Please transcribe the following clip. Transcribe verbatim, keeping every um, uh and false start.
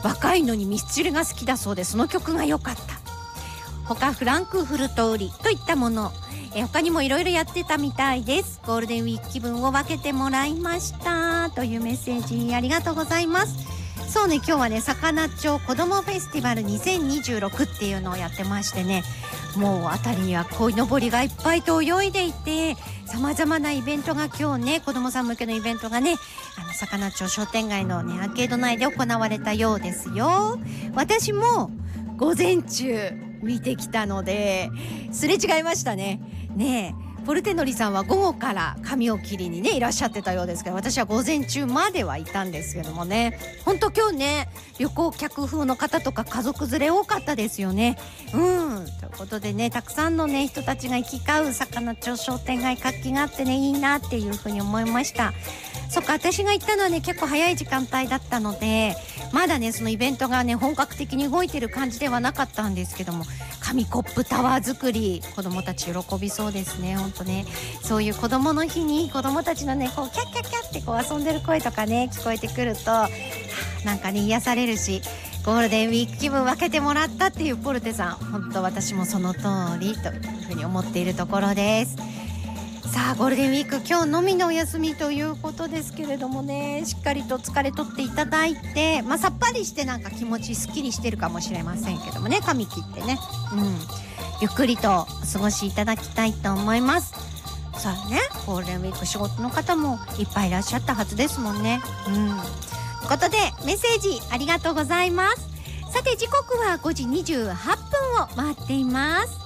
若いのにミスチルが好きだそうで、その曲が良かった。他フランクフルト売りといったもの、え他にもいろいろやってたみたいです。ゴールデンウィーク気分を分けてもらいましたというメッセージありがとうございます。そうね、今日はね、魚町子どもフェスティバルにせんにじゅうろくっていうのをやってましてね、もう辺りには鯉のぼりがいっぱいと泳いでいて、様々なイベントが今日ね、子どもさん向けのイベントがね、あの魚町商店街のねアーケード内で行われたようですよ。私も午前中見てきたのですれ違いましたね。ねえ、ポルテノリさんは午後から髪を切りにねいらっしゃってたようですけど、私は午前中まではいたんですけどもね、本当今日ね旅行客風の方とか家族連れ多かったですよね。うんということでね、たくさんのね人たちが行き交う魚町商店街、活気があってね、いいなっていうふうに思いました。そっか、私が行ったのはね結構早い時間帯だったので、まだねそのイベントがね本格的に動いてる感じではなかったんですけども、紙コップタワー作り、子どもたち喜びそうですね。ほんとね、そういう子どもの日に子どもたちのねこうキャッキャッキャッってこう遊んでる声とかね聞こえてくると、なんかね癒されるし、ゴールデンウィーク気分分けてもらったっていうポルテさん、本当私もその通りというふうに思っているところです。さあゴールデンウィーク今日のみのお休みということですけれどもね、しっかりと疲れ取っていただいて、まあ、さっぱりしてなんか気持ちすっきりしてるかもしれませんけどもね、髪切ってね、うん、ゆっくりとお過ごしいただきたいと思います。さあね、ゴールデンウィーク仕事の方もいっぱいいらっしゃったはずですもんね。うん。ということでメッセージありがとうございます。さて時刻はごじにじゅうはっぷんを回っています。